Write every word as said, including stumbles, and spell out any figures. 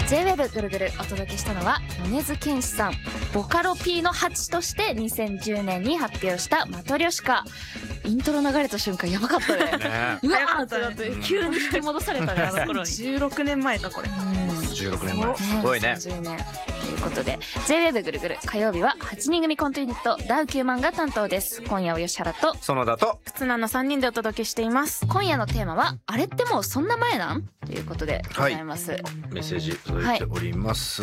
ジェイウェーブ ぐるぐるお届けしたのは米津玄師さん、ボカロ P のはちとしてにせんじゅうねんに発表したマトリョシカ。イントロ流れた瞬間やばかったね。 ねうわーってなって急に引き戻されたね、あの頃に。 じゅうろくねんまえかこれ。 じゅうろくねんまえすごいね。 にせんじゅうねんということで ジェイウェーブ ぐるぐる火曜日ははちにん組コントユニットダウキューマンが担当です。今夜は吉原と園田と忽那のさんにんでお届けしています。 今夜のテーマはあれってもうそんな前なんということでございます、 メッセージ届いております、